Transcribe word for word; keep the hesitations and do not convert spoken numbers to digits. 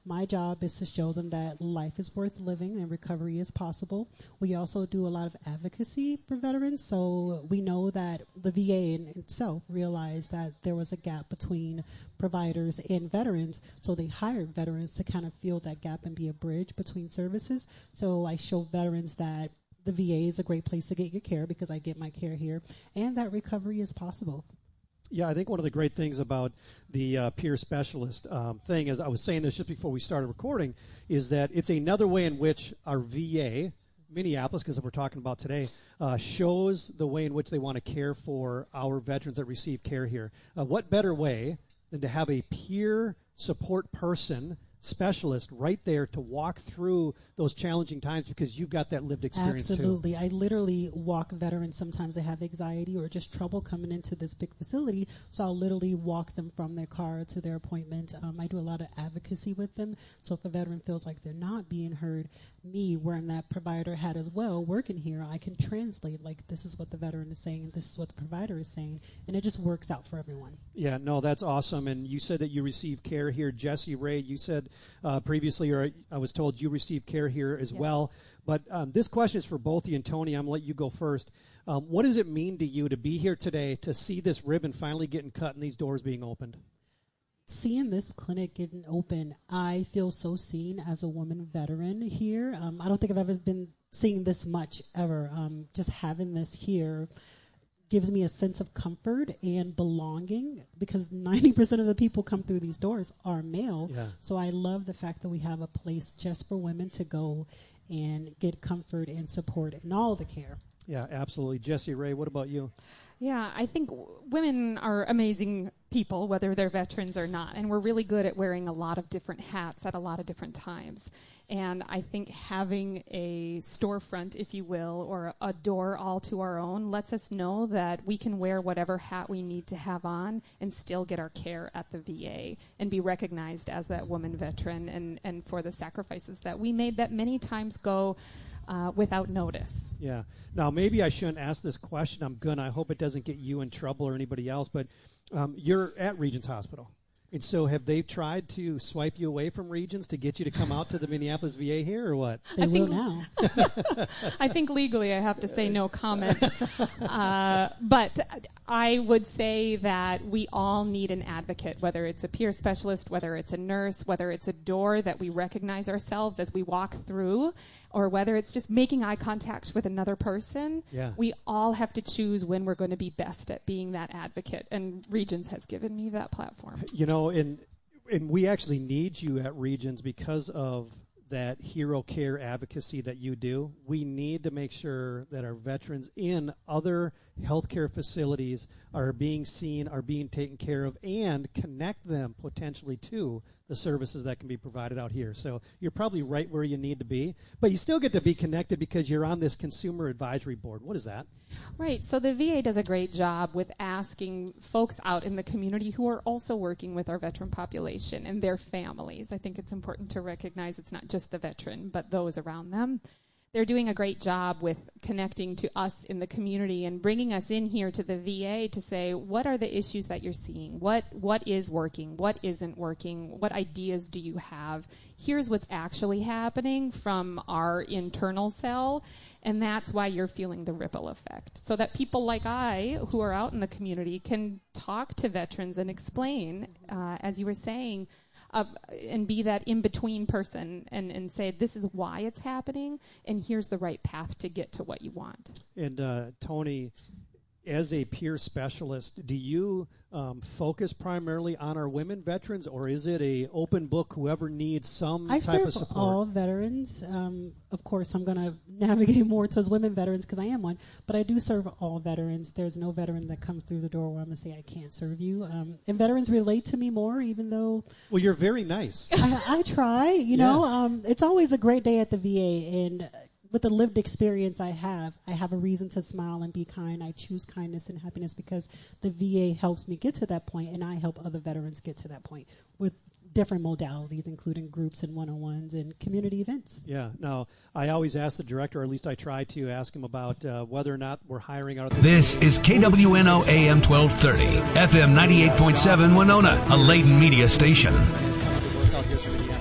My job is to show them that life is worth living and recovery is possible. We also do a lot of advocacy for veterans, so we know that the V A in itself realized that there was a gap between providers and veterans, so they hired veterans to kind of fill that gap and be a bridge between services. So I show veterans that the V A is a great place to get your care because I get my care here, and that recovery is possible. Yeah, I think one of the great things about the uh, peer specialist um, thing, as I was saying this just before we started recording, is that it's another way in which our V A, Minneapolis, because we're talking about today, uh, shows the way in which they want to care for our veterans that receive care here. Uh, what better way than to have a peer support person, specialist, right there to walk through those challenging times because you've got that lived experience too. Absolutely. I literally walk veterans. Sometimes they have anxiety or just trouble coming into this big facility, so I'll literally walk them from their car to their appointment. Um, I do a lot of advocacy with them, so if a veteran feels like they're not being heard, me, wearing that provider hat as well, working here, I can translate, like, this is what the veteran is saying, and this is what the provider is saying, and it just works out for everyone. Yeah, no, that's awesome. And you said that you receive care here. Jessie Ray, you said uh, previously, or I was told you receive care here as yeah. well. But um, this question is for both you and Tony. I'm going to let you go first. Um, what does it mean to you to be here today, to see this ribbon finally getting cut and these doors being opened? Seeing this clinic getting open, I feel so seen as a woman veteran here. Um, I don't think I've ever been seeing this much ever. Um, just having this here gives me a sense of comfort and belonging because ninety percent of the people come through these doors are male. Yeah. So I love the fact that we have a place just for women to go and get comfort and support and all the care. Yeah, absolutely. Jessie Ray, what about you? Yeah, I think w- women are amazing people, whether they're veterans or not, and we're really good at wearing a lot of different hats at a lot of different times. And I think having a storefront, if you will, or a door all to our own lets us know that we can wear whatever hat we need to have on and still get our care at the V A and be recognized as that woman veteran and, and for the sacrifices that we made that many times go Uh, without notice. Yeah. Now, maybe I shouldn't ask this question. I'm going to. I hope it doesn't get you in trouble or anybody else. But um, you're at Regions Hospital. And so have they tried to swipe you away from Regions to get you to come out to the Minneapolis V A here or what? They I will think now. I think legally I have to say no comment. Uh, but I would say that we all need an advocate, whether it's a peer specialist, whether it's a nurse, whether it's a door that we recognize ourselves as we walk through, or whether it's just making eye contact with another person. Yeah. We all have to choose when we're going to be best at being that advocate, and Regions has given me that platform. You know, and and we actually need you at Regions because of that hero care advocacy that you do. We need to make sure that our veterans in other healthcare facilities are being seen, are being taken care of, and connect them potentially to the services that can be provided out here. So you're probably right where you need to be, but you still get to be connected because you're on this consumer advisory board. What is that? Right. So the V A does a great job with asking folks out in the community who are also working with our veteran population and their families. I think it's important to recognize it's not just the veteran, but those around them. They're doing a great job with connecting to us in the community and bringing us in here to the V A to say, what are the issues that you're seeing? What what is working? What isn't working? What ideas do you have? Here's what's actually happening from our internal cell, and that's why you're feeling the ripple effect. So that people like I, who are out in the community, can talk to veterans and explain, uh, as you were saying, Uh, and be that in-between person and, and say, this is why it's happening, and here's the right path to get to what you want. And uh, Tony, as a peer specialist, do you um, focus primarily on our women veterans, or is it a open book, whoever needs some I type of serve support? all veterans. Um, of course, I'm going to navigate more towards women veterans because I am one, but I do serve all veterans. There's no veteran that comes through the door where I'm going to say I can't serve you. Um, and veterans relate to me more, even though... Well, you're very nice. I, I try, you Yeah. know. Um, it's always a great day at the V A, and with the lived experience I have, I have a reason to smile and be kind. I choose kindness and happiness because the V A helps me get to that point, and I help other veterans get to that point with different modalities, including groups and one-on-ones and community events. Yeah. Now, I always ask the director, or at least I try to ask him about uh, whether or not we're hiring out. This is K W N O A M twelve thirty, F M ninety-eight point seven Winona, a Layton media station.